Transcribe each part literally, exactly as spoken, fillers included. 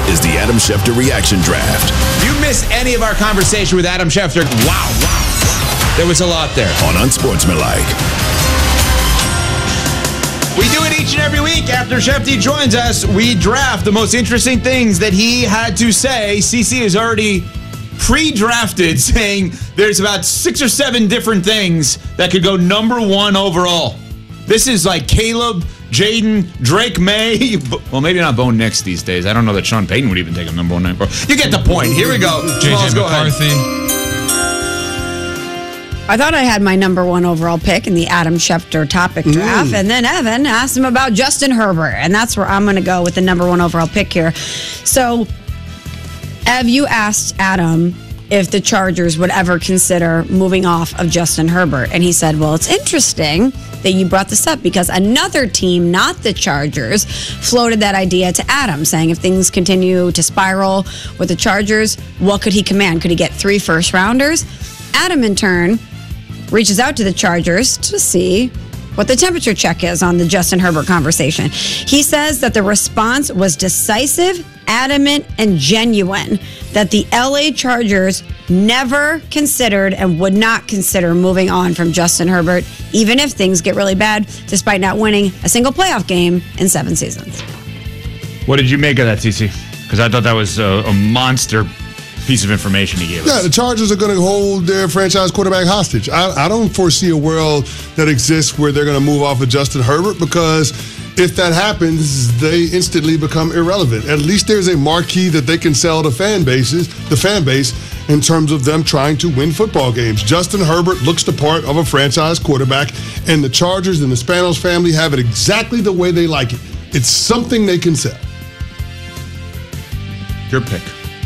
is the Adam Schefter Reaction Draft. If you missed any of our conversation with Adam Schefter, wow, wow, wow. There was a lot there. On Unsportsmanlike. We do it each and every week. After Schefty joins us, we draft the most interesting things that he had to say. C C is already pre-drafted, saying there's about six or seven different things that could go number one overall. This is like Caleb, Jaden, Drake May. Well, maybe not Bo Nix these days. I don't know that Sean Payton would even take him number one. Number. You get the point. Here we go. J J go McCarthy. Ahead. I thought I had my number one overall pick in the Adam Schefter topic draft, mm. and then Evan asked him about Justin Herbert, and that's where I'm going to go with the number one overall pick here. So, Ev, you asked Adam if the Chargers would ever consider moving off of Justin Herbert, and he said, well, it's interesting that you brought this up because another team, not the Chargers, floated that idea to Adam, saying if things continue to spiral with the Chargers, what could he command? Could he get three first rounders? Adam, in turn, reaches out to the Chargers to see what the temperature check is on the Justin Herbert conversation. He says that the response was decisive, adamant, and genuine, that the L A Chargers never considered and would not consider moving on from Justin Herbert, even if things get really bad, despite not winning a single playoff game in seven seasons. What did you make of that, T C? Because I thought that was a, a monster piece of information he gave us. Yeah, the Chargers are going to hold their franchise quarterback hostage. I, I don't foresee a world that exists where they're going to move off of Justin Herbert, because if that happens, they instantly become irrelevant. At least there's a marquee that they can sell to fan bases, the fan base, in terms of them trying to win football games. Justin Herbert looks the part of a franchise quarterback, and the Chargers and the Spanos family have it exactly the way they like it. It's something they can sell. Your pick.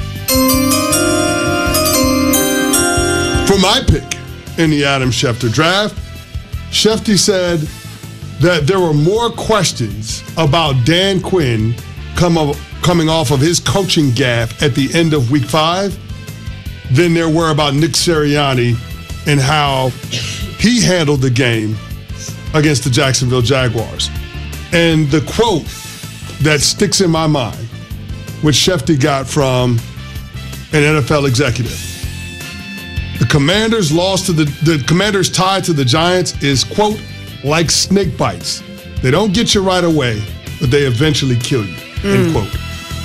For my pick in the Adam Schefter draft, Schefty said that there were more questions about Dan Quinn come of, coming off of his coaching gaffe at the end of week five than there were about Nick Sirianni and how he handled the game against the Jacksonville Jaguars. And the quote that sticks in my mind, which Schefty got from an N F L executive: the Commanders lost to the, the Commanders tied to the Giants is, quote, like snake bites. They don't get you right away, but they eventually kill you, end mm. quote.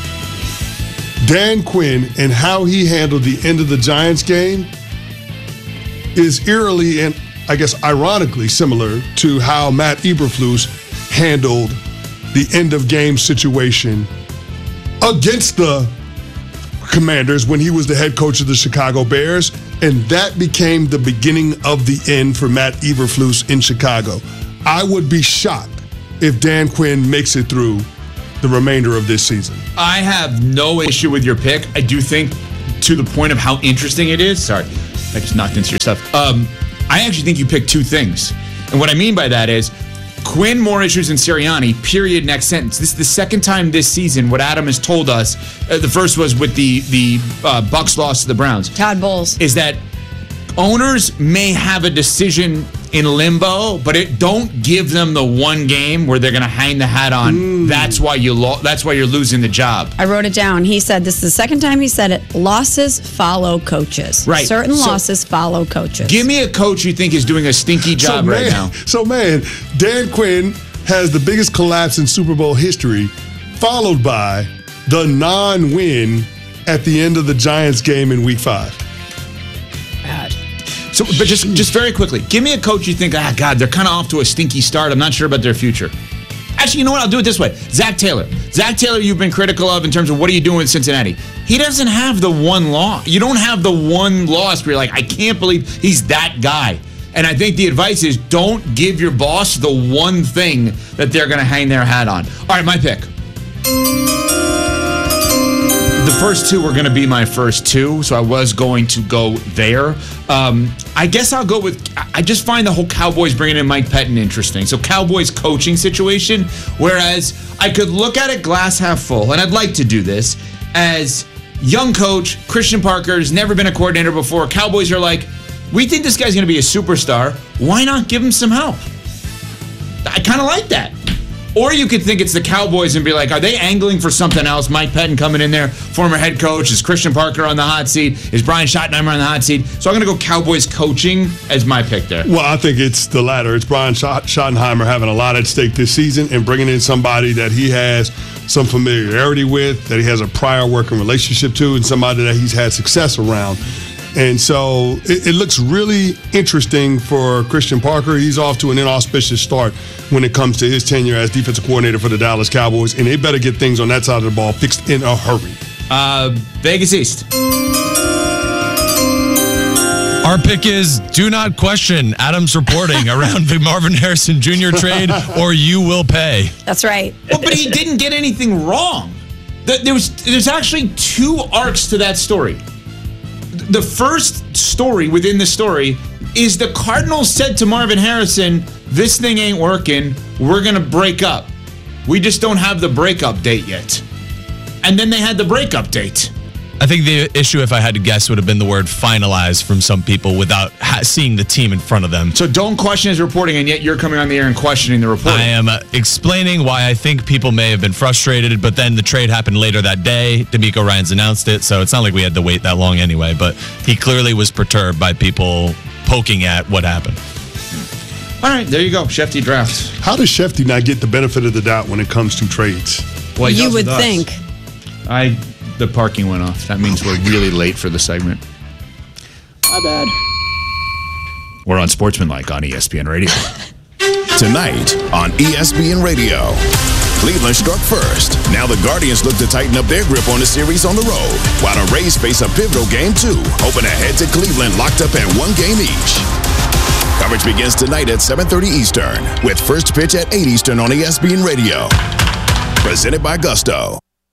Dan Quinn and how he handled the end of the Giants game is eerily and, I guess, ironically similar to how Matt Eberflus handled the end of game situation against the Commanders when he was the head coach of the Chicago Bears, and that became the beginning of the end for Matt Eberflus in Chicago. I would be shocked if Dan Quinn makes it through the remainder of this season. I have no issue with your pick. I do think, to the point of how interesting it is, sorry, I just knocked into your stuff. Um, I actually think you picked two things. And what I mean by that is, Quinn more issues than Sirianni, period, next sentence. This is the second time this season what Adam has told us. Uh, the first was with the, the uh, Bucs loss to the Browns. Todd Bowles. Is that owners may have a decision in limbo, but it don't give them the one game where they're going to hang the hat on. Mm. That's why you lo- That's why you're losing the job. I wrote it down. He said, this is the second time he said it, losses follow coaches. Right. Certain so, losses follow coaches. Give me a coach you think is doing a stinky job so, man, right now. So, man, Dan Quinn has the biggest collapse in Super Bowl history, followed by the non-win at the end of the Giants game in week five. Bad. So, but just, just very quickly, give me a coach you think, ah, God, they're kind of off to a stinky start. I'm not sure about their future. Actually, you know what? I'll do it this way. Zach Taylor. Zach Taylor, you've been critical of in terms of what are you doing with Cincinnati. He doesn't have the one loss. You don't have the one loss where you're like, I can't believe he's that guy. And I think the advice is don't give your boss the one thing that they're going to hang their hat on. All right, my pick. The first two were going to be my first two, so I was going to go there. Um, I guess I'll go with, I just find the whole Cowboys bringing in Mike Pettin interesting. So Cowboys coaching situation, whereas I could look at it glass half full, and I'd like to do this, as young coach, Christian Parker's never been a coordinator before. Cowboys are like, we think this guy's going to be a superstar. Why not give him some help? I kind of like that. Or you could think it's the Cowboys and be like, are they angling for something else? Mike Pettin coming in there, former head coach. Is Christian Parker on the hot seat? Is Brian Schottenheimer on the hot seat? So I'm going to go Cowboys coaching as my pick there. Well, I think it's the latter. It's Brian Schottenheimer having a lot at stake this season and bringing in somebody that he has some familiarity with, that he has a prior working relationship to, and somebody that he's had success around. And so it, it looks really interesting for Christian Parker. He's off to an inauspicious start when it comes to his tenure as defensive coordinator for the Dallas Cowboys, and they better get things on that side of the ball fixed in a hurry. Uh, Vegas East. Our pick is do not question Adam's reporting around the Marvin Harrison Junior trade, or you will pay. That's right. Well, but he didn't get anything wrong. There was, there's actually two arcs to that story. The first story within the story is the Cardinals said to Marvin Harrison, this thing ain't working. We're going to break up. We just don't have the breakup date yet. And then they had the breakup date. I think the issue, if I had to guess, would have been the word finalized from some people without ha- seeing the team in front of them. So don't question his reporting, and yet you're coming on the air and questioning the reporting. I am uh, explaining why I think people may have been frustrated, but then the trade happened later that day. D'Amico Ryans announced it, so it's not like we had to wait that long anyway, but he clearly was perturbed by people poking at what happened. All right, there you go. Shefty draft. How does Shefty not get the benefit of the doubt when it comes to trades? Well, you would think. I... The parking went off. That means we're really late for the segment. My bad. We're on Sportsmanlike on E S P N Radio. Tonight on E S P N Radio. Cleveland struck first. Now the Guardians look to tighten up their grip on the series on the road, while the Rays face a pivotal game two, hoping to head to Cleveland locked up at one game each. Coverage begins tonight at seven thirty Eastern, with first pitch at eight Eastern on E S P N Radio. Presented by Gusto.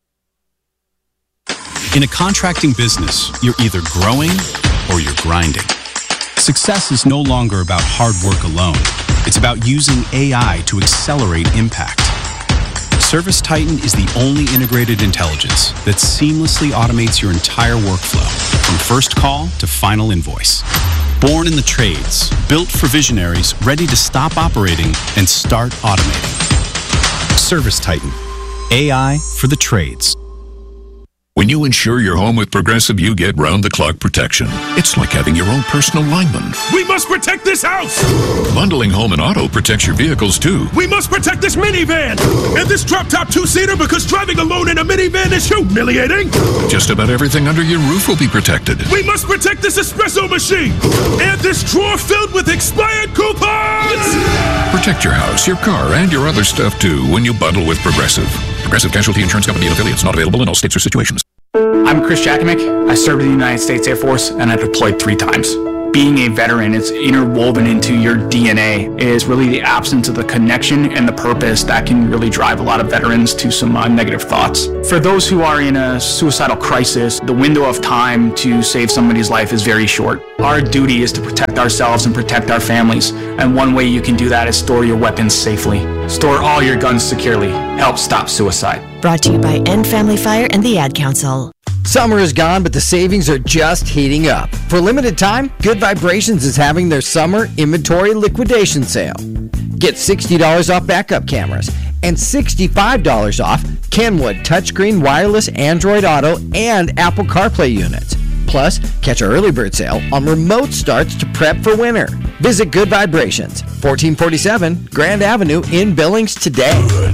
In a contracting business, you're either growing or you're grinding. Success is no longer about hard work alone. It's about using A I to accelerate impact. ServiceTitan is the only integrated intelligence that seamlessly automates your entire workflow, from first call to final invoice. Born in the trades, built for visionaries ready to stop operating and start automating. ServiceTitan, A I for the trades. When you insure your home with Progressive, you get round-the-clock protection. It's like having your own personal lineman. We must protect this house! Bundling home and auto protects your vehicles, too. We must protect this minivan! And this drop-top two-seater, because driving alone in a minivan is humiliating! Just about everything under your roof will be protected. We must protect this espresso machine! And this drawer filled with expired coupons! Protect your house, your car, and your other stuff, too, when you bundle with Progressive. Progressive Casualty Insurance Company and affiliates, not available in all states or situations. I'm Chris Jakovic. I served in the United States Air Force, and I deployed three times. Being a veteran, it's interwoven into your D N A. It is really the absence of the connection and the purpose that can really drive a lot of veterans to some uh, negative thoughts. For those who are in a suicidal crisis, the window of time to save somebody's life is very short. Our duty is to protect ourselves and protect our families, and one way you can do that is store your weapons safely. Store all your guns securely. Help stop suicide. Brought to you by End Family Fire and the Ad Council. Summer is gone, but the savings are just heating up. For a limited time, Good Vibrations is having their summer inventory liquidation sale. Get sixty dollars off backup cameras and sixty-five dollars off Kenwood touchscreen wireless Android Auto and Apple CarPlay units. Plus, catch our early bird sale on remote starts to prep for winter. Visit Good Vibrations, fourteen forty-seven Grand Avenue in Billings today. Good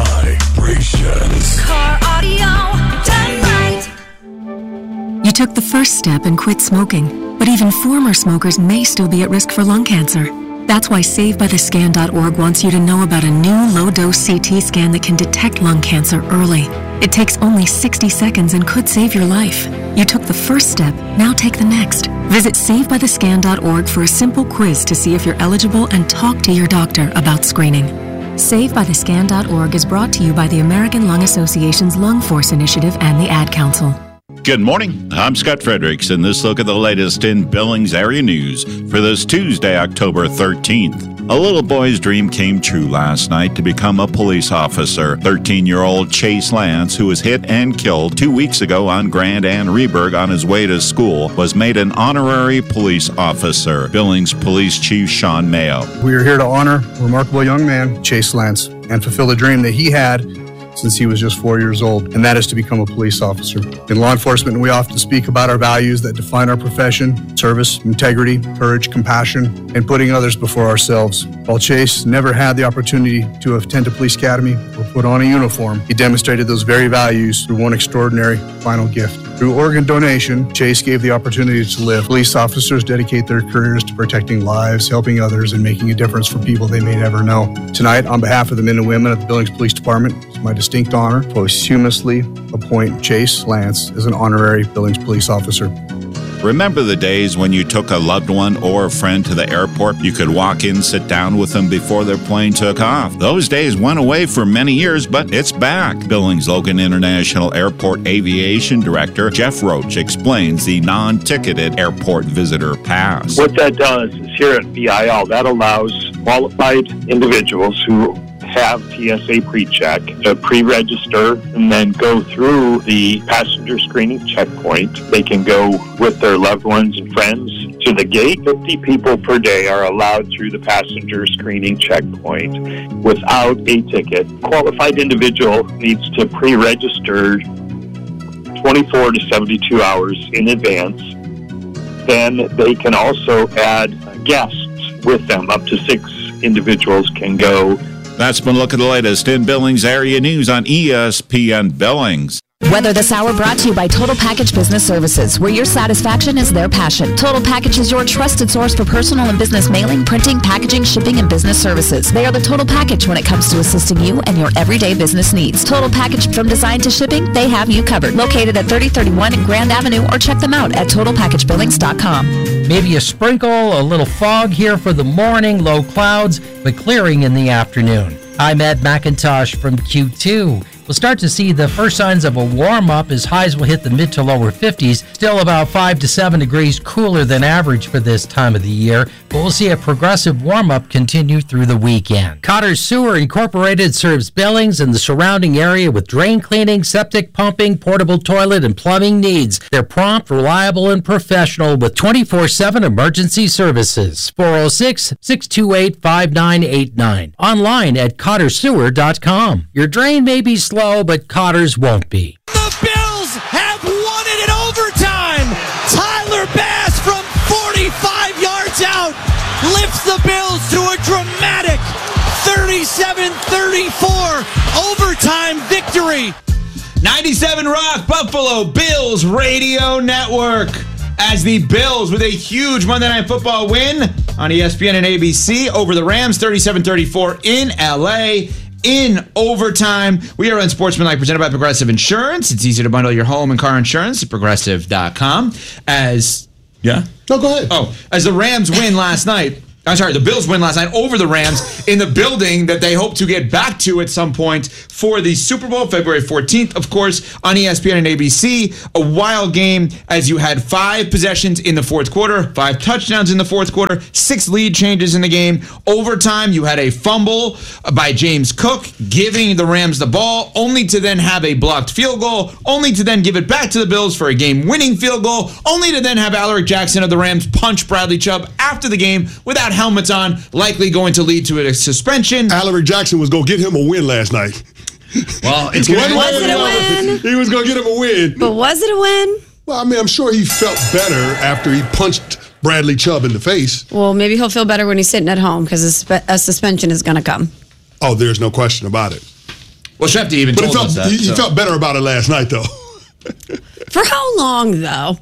Vibrations. Car audio done right. You took the first step and quit smoking, but even former smokers may still be at risk for lung cancer. That's why Save By The Scan dot org wants you to know about a new low-dose C T scan that can detect lung cancer early. It takes only sixty seconds and could save your life. You took the first step, now take the next. Visit Save By The Scan dot org for a simple quiz to see if you're eligible and talk to your doctor about screening. Save By The Scan dot org is brought to you by the American Lung Association's Lung Force Initiative and the Ad Council. Good morning. I'm Scott Fredericks, and this look at the latest in Billings area news for this Tuesday, October thirteenth. A little boy's dream came true last night to become a police officer. thirteen-year-old Chase Lance, who was hit and killed two weeks ago on Grand and Reberg on his way to school, was made an honorary police officer. Billings Police Chief Sean Mayo. We are here to honor a remarkable young man, Chase Lance, and fulfill the dream that he had since he was just four years old, and that is to become a police officer. In law enforcement, we often speak about our values that define our profession: service, integrity, courage, compassion, and putting others before ourselves. While Chase never had the opportunity to attend a police academy or put on a uniform, he demonstrated those very values through one extraordinary final gift. Through organ donation, Chase gave the opportunity to live. Police officers dedicate their careers to protecting lives, helping others, and making a difference for people they may never know. Tonight, on behalf of the men and women at the Billings Police Department, it's my distinct honor to posthumously appoint Chase Lance as an honorary Billings police officer. Remember the days when you took a loved one or a friend to the airport? You could walk in, sit down with them before their plane took off. Those days went away for many years, but it's back. Billings Logan International Airport Aviation Director Jeff Roach explains the non-ticketed airport visitor pass. What that does is here at B I L, that allows qualified individuals who have T S A pre-check to pre-register and then go through the passenger screening checkpoint. They can go with their loved ones and friends to the gate. fifty people per day are allowed through the passenger screening checkpoint without a ticket. Qualified individual needs to pre-register twenty-four to seventy-two hours in advance. Then they can also add guests with them. Up to six individuals can go. That's been a look at the latest in Billings area news on E S P N Billings. Weather this hour brought to you by Total Package Business Services, where your satisfaction is their passion. Total Package is your trusted source for personal and business mailing, printing, packaging, shipping, and business services. They are the Total Package when it comes to assisting you and your everyday business needs. Total Package from design to shipping, they have you covered. Located at thirty thirty-one Grand Avenue, or check them out at total package billings dot com. Maybe a sprinkle, a little fog here for the morning, low clouds, but clearing in the afternoon. I'm Ed McIntosh from Q two. We'll start to see the first signs of a warm-up as highs will hit the mid to lower fifties, still about five to seven degrees cooler than average for this time of the year, but we'll see a progressive warm-up continue through the weekend. Cotter Sewer Incorporated serves Billings and the surrounding area with drain cleaning, septic pumping, portable toilet, and plumbing needs. They're prompt, reliable, and professional with twenty-four seven emergency services. four oh six, six two eight, five nine eight nine. Online at cotter sewer dot com. Your drain may be slow, but Cotter's won't be. The Bills have won it in overtime. Tyler Bass from forty-five yards out lifts the Bills to a dramatic thirty-seven thirty-four overtime victory. ninety-seven Rock Buffalo Bills Radio Network. As the Bills with a huge Monday Night Football win on E S P N and A B C over the Rams, thirty-seven thirty-four in L A. In overtime. We are Unsportsmanlike, presented by Progressive Insurance. It's easy to bundle your home and car insurance at progressive dot com. As, yeah? No, go ahead. Oh, as the Rams win last night, I'm sorry, the Bills win last night over the Rams in the building that they hope to get back to at some point for the Super Bowl, February fourteenth, of course, on E S P N and A B C. A wild game as you had five possessions in the fourth quarter, five touchdowns in the fourth quarter, six lead changes in the game. Overtime, you had a fumble by James Cook, giving the Rams the ball, only to then have a blocked field goal, only to then give it back to the Bills for a game-winning field goal, only to then have Alaric Jackson of the Rams punch Bradley Chubb after the game without helmets on, likely going to lead to a suspension. Alaric Jackson was going to get him a win last night. Well, it's going to Was it a win? He was going to get him a win. But was it a win? Well, I mean, I'm sure he felt better after he punched Bradley Chubb in the face. Well, maybe he'll feel better when he's sitting at home because a, spe- a suspension is going to come. Oh, there's no question about it. Well, Shefty even but told he felt, us that. He, he so. felt better about it last night, though. For how long, though?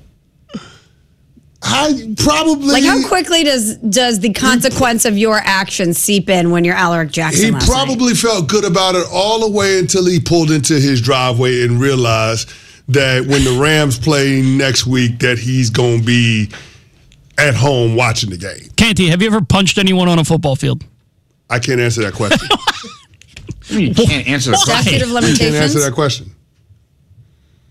I probably like how quickly does does the consequence of your actions seep in when you're Alaric Jackson? He last probably night? felt good about it all the way until he pulled into his driveway and realized that when the Rams play next week, that he's going to be at home watching the game. Canty, have you ever punched anyone on a football field? I can't answer that question. I mean, you can't answer the question. Statute of limitations. You can't answer that question.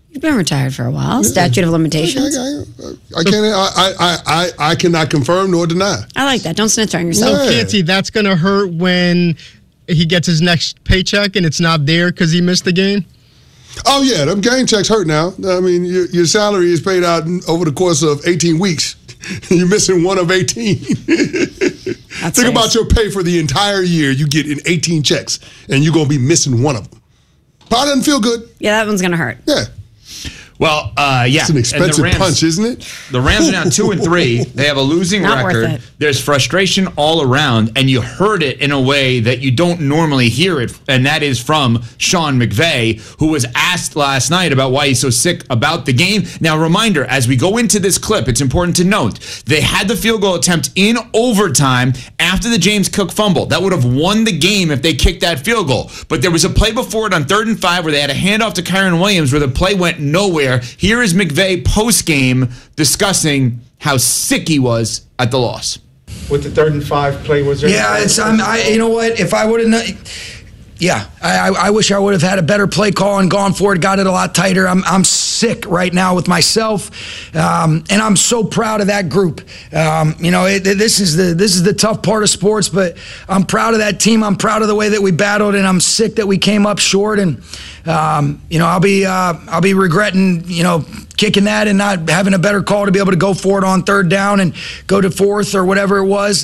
You've been retired for a while. Statute of limitations. I, I, I, I can't. I, I, I, I cannot confirm nor deny. I like that. Don't snitch on yourself. So, Fancy, that's going to hurt when he gets his next paycheck and it's not there because he missed the game? Oh, yeah. Them game checks hurt now. I mean, your, your salary is paid out over the course of eighteen weeks. You're missing one of eighteen. Think nice. about your pay for the entire year. You get in eighteen checks, and you're going to be missing one of them. Probably doesn't feel good. Yeah, that one's going to hurt. Yeah. Well, uh, yeah. It's an expensive Rams, punch, isn't it? The Rams are now two and three. They have a losing Not worth record. it. There's frustration all around, and you heard it in a way that you don't normally hear it, and that is from Sean McVay, who was asked last night about why he's so sick about the game. Now, reminder, as we go into this clip, it's important to note, they had the field goal attempt in overtime after the James Cook fumble. That would have won the game if they kicked that field goal. But there was a play before it on third and five where they had a handoff to Kyron Williams where the play went nowhere. Here is McVay post-game discussing how sick he was at the loss. With the third and five play, was there? Yeah, it's. I'm, I. You know what? If I would have, yeah, I, I wish I would have had a better play call and gone for it. Got it a lot tighter. I'm. I'm sick right now with myself, um, and I'm so proud of that group. Um, you know, it, this is the this is the tough part of sports, but I'm proud of that team. I'm proud of the way that we battled, and I'm sick that we came up short. And um, you know, I'll be uh, I'll be regretting you know kicking that and not having a better call to be able to go for it on third down and go to fourth or whatever it was.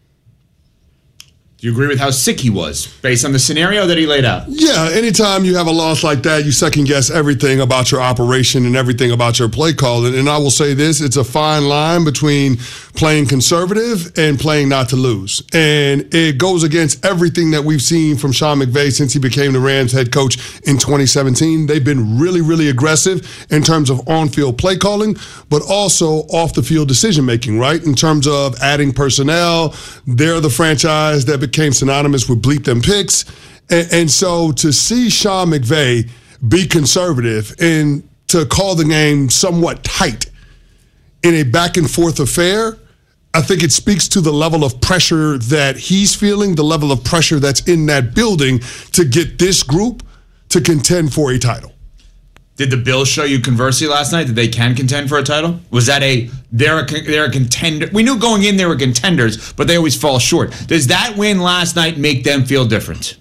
Do you agree with how sick he was based on the scenario that he laid out? Yeah, anytime you have a loss like that, you second guess everything about your operation and everything about your play call. And, and I will say this, it's a fine line between playing conservative and playing not to lose. And it goes against everything that we've seen from Sean McVay since he became the Rams head coach in twenty seventeen. They've been really, really aggressive in terms of on-field play calling, but also off-the-field decision-making, right? In terms of adding personnel, they're the franchise that became synonymous with bleep them picks. And, and so to see Sean McVay be conservative and to call the game somewhat tight in a back and forth affair, I think it speaks to the level of pressure that he's feeling, the level of pressure that's in that building to get this group to contend for a title. Did the Bills show you conversely last night that they can contend for a title? Was that a they're a they're a contender? We knew going in they were contenders, but they always fall short. Does that win last night make them feel different?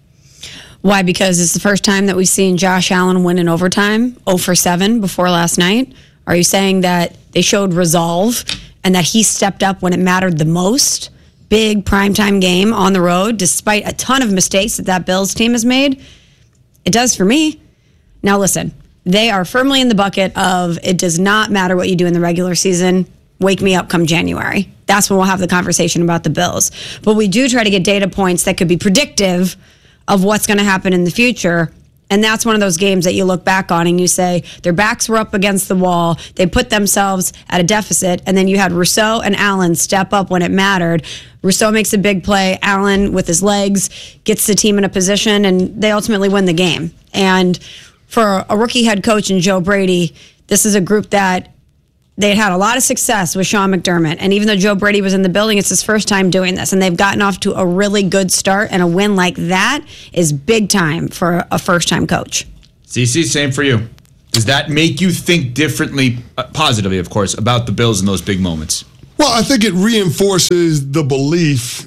Why? Because it's the first time that we've seen Josh Allen win in overtime, oh for seven before last night. Are you saying that they showed resolve and that he stepped up when it mattered the most? Big primetime game on the road, despite a ton of mistakes that that Bills team has made? It does for me. Now listen. They are firmly in the bucket of it does not matter what you do in the regular season. Wake me up come January. That's when we'll have the conversation about the Bills. But we do try to get data points that could be predictive of what's going to happen in the future. And that's one of those games that you look back on and you say, their backs were up against the wall. They put themselves at a deficit. And then you had Rousseau and Allen step up when it mattered. Rousseau makes a big play. Allen, with his legs, gets the team in a position. And they ultimately win the game. And for a rookie head coach in Joe Brady, this is a group that they had a lot of success with Sean McDermott. And even though Joe Brady was in the building, it's his first time doing this. And they've gotten off to a really good start. And a win like that is big time for a first-time coach. C C, same for you. Does that make you think differently, uh, positively, of course, about the Bills in those big moments? Well, I think it reinforces the belief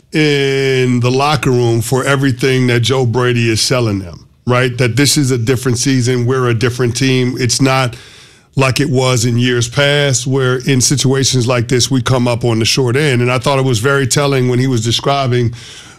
in the locker room for everything that Joe Brady is selling them. Right? That this is a different season. We're a different team. It's not like it was in years past where in situations like this, we come up on the short end. And I thought it was very telling when he was describing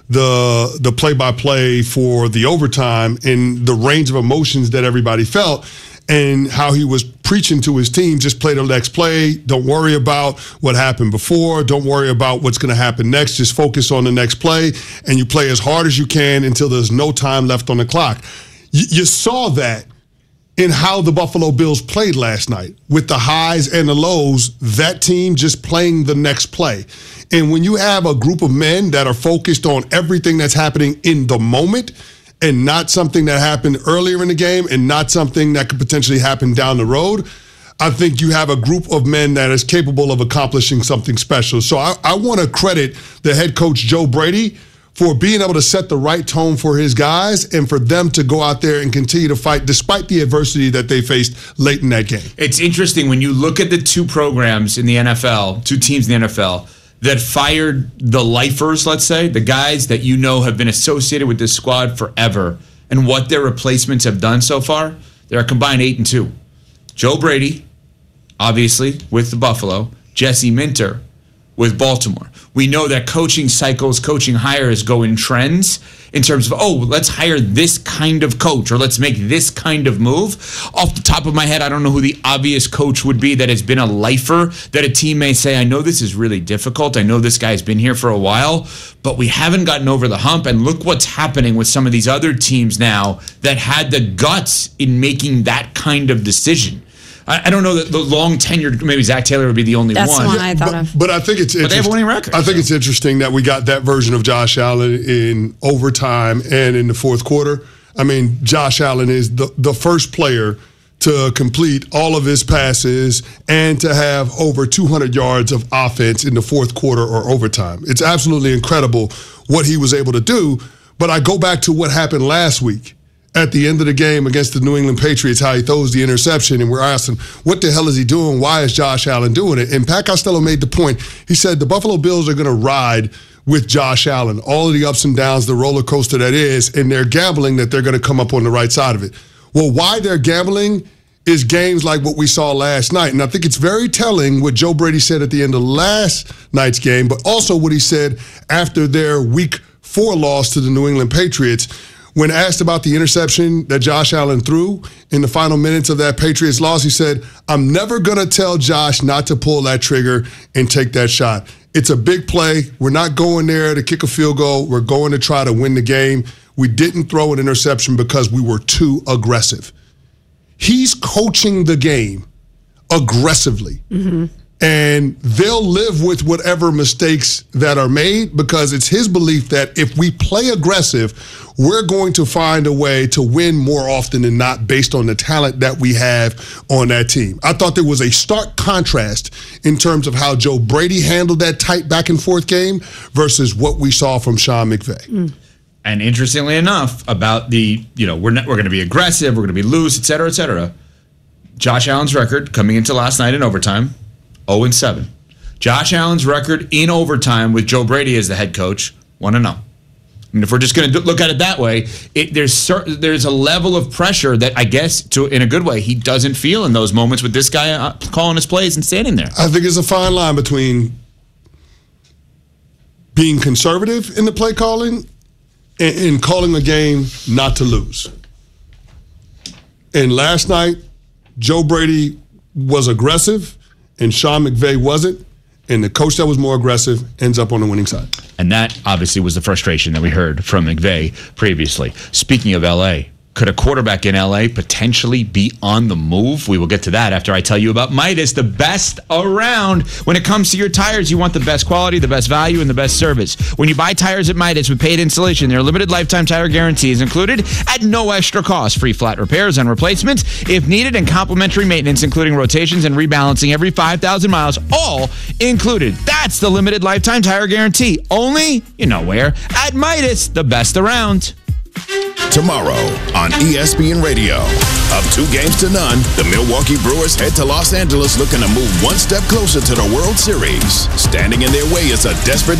the the play-by-play for the overtime and the range of emotions that everybody felt and how he was preaching to his team, just play the next play. Don't worry about what happened before. Don't worry about what's going to happen next. Just focus on the next play, and you play as hard as you can until there's no time left on the clock. You, you saw that in how the Buffalo Bills played last night with the highs and the lows, that team just playing the next play. And when you have a group of men that are focused on everything that's happening in the moment, and not something that happened earlier in the game and not something that could potentially happen down the road, I think you have a group of men that is capable of accomplishing something special. So I, I want to credit the head coach, Joe Brady, for being able to set the right tone for his guys and for them to go out there and continue to fight despite the adversity that they faced late in that game. It's interesting when you look at the two programs in the N F L, two teams in the N F L, that fired the lifers, let's say, the guys that you know have been associated with this squad forever, and what their replacements have done so far. They're a combined eight and two. Joe Brady, obviously, with the Buffalo. Jesse Minter with Baltimore. We know that coaching cycles, coaching hires go in trends in terms of, oh, let's hire this kind of coach or let's make this kind of move. Off the top of my head, I don't know who the obvious coach would be that has been a lifer that a team may say, I know this is really difficult. I know this guy's been here for a while, but we haven't gotten over the hump. And look what's happening with some of these other teams now that had the guts in making that kind of decision. I don't know that the long tenured, maybe Zach Taylor would be the only That's one. That's one I thought but, of. But I think it's But they have a winning record. I think it's interesting that we got that version of Josh Allen in overtime and in the fourth quarter. I mean, Josh Allen is the, the first player to complete all of his passes and to have over two hundred yards of offense in the fourth quarter or overtime. It's absolutely incredible what he was able to do. But I go back to what happened last week. At the end of the game against the New England Patriots, how he throws the interception, and we're asking, what the hell is he doing? Why is Josh Allen doing it? And Pat Costello made the point. He said the Buffalo Bills are going to ride with Josh Allen, all of the ups and downs, the roller coaster that is, and they're gambling that they're going to come up on the right side of it. Well, why they're gambling is games like what we saw last night. And I think it's very telling what Joe Brady said at the end of last night's game, but also what he said after their week four loss to the New England Patriots. When asked about the interception that Josh Allen threw in the final minutes of that Patriots loss, he said, I'm never going to tell Josh not to pull that trigger and take that shot. It's a big play. We're not going there to kick a field goal. We're going to try to win the game. We didn't throw an interception because we were too aggressive. He's coaching the game aggressively. Mm-hmm. And they'll live with whatever mistakes that are made because it's his belief that if we play aggressive, we're going to find a way to win more often than not based on the talent that we have on that team. I thought there was a stark contrast in terms of how Joe Brady handled that tight back and forth game versus what we saw from Sean McVay. Mm. And interestingly enough, about the, you know, we're not, we're going to be aggressive, we're going to be loose, et cetera, et cetera. Josh Allen's record coming into last night in overtime, oh and seven. Josh Allen's record in overtime with Joe Brady as the head coach, one and oh. I mean, if we're just going to look at it that way, it, there's certain, there's a level of pressure that I guess, to in a good way, he doesn't feel in those moments with this guy uh, calling his plays and standing there. I think it's a fine line between being conservative in the play calling and, and calling a game not to lose. And last night, Joe Brady was aggressive and Sean McVay wasn't, and the coach that was more aggressive ends up on the winning side. And that obviously was the frustration that we heard from McVay previously. Speaking of L A, could a quarterback in L A potentially be on the move? We will get to that after I tell you about Midas, the best around. When it comes to your tires, you want the best quality, the best value, and the best service. When you buy tires at Midas with paid installation, their limited lifetime tire guarantee is included at no extra cost. Free flat repairs and replacements if needed, and complimentary maintenance, including rotations and rebalancing every five thousand miles, all included. That's the limited lifetime tire guarantee. Only, you know where, at Midas, the best around. Tomorrow on E S P N Radio. Up two games to none, the Milwaukee Brewers head to Los Angeles looking to move one step closer to the World Series. Standing in their way is a desperate